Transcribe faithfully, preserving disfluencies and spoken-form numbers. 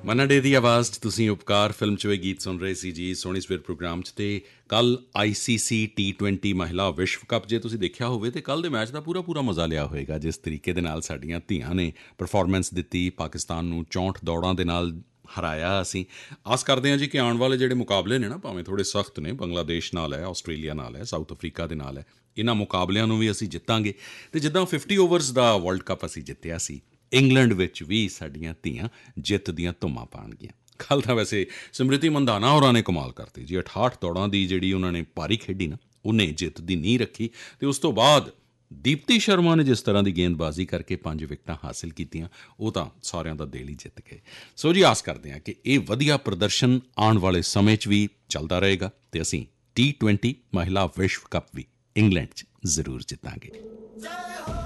ਮੰਨਾ ਡੇ ਦੀ ਆਵਾਜ਼ 'ਚ ਤੁਸੀਂ ਉਪਕਾਰ ਫਿਲਮ 'ਚੋਂ ਇਹ ਗੀਤ ਸੁਣ ਰਹੇ ਸੀ ਜੀ ਸੋਹਣੀ ਸਵੇਰ ਪ੍ਰੋਗਰਾਮ 'ਚ। ਅਤੇ ਕੱਲ੍ਹ ਆਈ ਸੀ ਸੀ ਟੀ ਟਵੈਂਟੀ ਮਹਿਲਾ ਵਿਸ਼ਵ ਕੱਪ ਜੇ ਤੁਸੀਂ ਦੇਖਿਆ ਹੋਵੇ ਤਾਂ ਕੱਲ੍ਹ ਦੇ ਮੈਚ ਦਾ ਪੂਰਾ ਪੂਰਾ ਮਜ਼ਾ ਲਿਆ ਹੋਵੇਗਾ। ਜਿਸ ਤਰੀਕੇ ਦੇ ਨਾਲ ਸਾਡੀਆਂ ਧੀਆਂ ਨੇ ਪਰਫੋਰਮੈਂਸ ਦਿੱਤੀ, ਪਾਕਿਸਤਾਨ ਨੂੰ ਚੌਂਹਠ ਦੌੜਾਂ ਦੇ ਨਾਲ ਹਰਾਇਆ। ਅਸੀਂ ਆਸ ਕਰਦੇ ਹਾਂ ਜੀ ਕਿ ਆਉਣ ਵਾਲੇ ਜਿਹੜੇ ਮੁਕਾਬਲੇ ਨੇ ਨਾ, ਭਾਵੇਂ ਥੋੜ੍ਹੇ ਸਖਤ ਨੇ, ਬੰਗਲਾਦੇਸ਼ ਨਾਲ ਹੈ, ਆਸਟ੍ਰੇਲੀਆ ਨਾਲ ਹੈ, ਸਾਊਥ ਅਫਰੀਕਾ ਦੇ ਨਾਲ ਹੈ, ਇਹਨਾਂ ਮੁਕਾਬਲਿਆਂ ਨੂੰ ਵੀ ਅਸੀਂ ਜਿੱਤਾਂਗੇ। ਅਤੇ ਜਿੱਦਾਂ ਫਿਫਟੀ ਓਵਰਸ ਦਾ ਵਰਲਡ ਕੱਪ ਅਸੀਂ ਜਿੱਤਿਆ ਸੀ, ਇੰਗਲੈਂਡ ਵਿੱਚ ਵੀ ਸਾਡੀਆਂ ਧੀਆਂ ਜਿੱਤ ਦੀਆਂ ਧੁੰਮਾਂ ਪਾਉਣਗੀਆਂ। ਕੱਲ੍ਹ ਤਾਂ ਵੈਸੇ ਸਮ੍ਰਿਤੀ ਮੰਧਾਨਾ ਹੋਰਾਂ ਨੇ ਕਮਾਲ ਕਰਤੀ ਜੀ। ਅਠਾਹਠ ਦੌੜਾਂ ਦੀ ਜਿਹੜੀ ਉਹਨਾਂ ਨੇ ਪਾਰੀ ਖੇਡੀ ਨਾ, ਉਹਨੇ ਜਿੱਤ ਦੀ ਨੀਂਹ ਰੱਖੀ। ਅਤੇ ਉਸ ਤੋਂ ਬਾਅਦ ਦੀਪਤੀ ਸ਼ਰਮਾ ਨੇ ਜਿਸ ਤਰ੍ਹਾਂ ਦੀ ਗੇਂਦਬਾਜ਼ੀ ਕਰਕੇ ਪੰਜ ਵਿਕਟਾਂ ਹਾਸਿਲ ਕੀਤੀਆਂ, ਉਹ ਤਾਂ ਸਾਰਿਆਂ ਦਾ ਦਿਲ ਹੀ ਜਿੱਤ ਗਏ। ਸੋ ਜੀ ਆਸ ਕਰਦੇ ਹਾਂ ਕਿ ਇਹ ਵਧੀਆ ਪ੍ਰਦਰਸ਼ਨ ਆਉਣ ਵਾਲੇ ਸਮੇਂ 'ਚ ਵੀ ਚੱਲਦਾ ਰਹੇਗਾ ਅਤੇ ਅਸੀਂ ਟੀ ਟਵੈਂਟੀ ਮਹਿਲਾ ਵਿਸ਼ਵ ਕੱਪ ਵੀ ਇੰਗਲੈਂਡ 'ਚ ਜ਼ਰੂਰ ਜਿੱਤਾਂਗੇ।